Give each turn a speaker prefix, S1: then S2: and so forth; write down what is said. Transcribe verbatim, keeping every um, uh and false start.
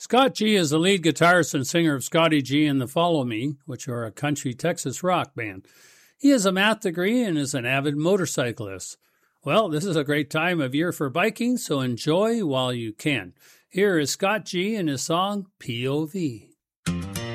S1: Scott G is the lead guitarist and singer of Scotty G and the Follow Me, which are a country Texas rock band. He has a math degree and is an avid motorcyclist. Well, this is a great time of year for biking, so enjoy while you can. Here is Scott G and his song P O V.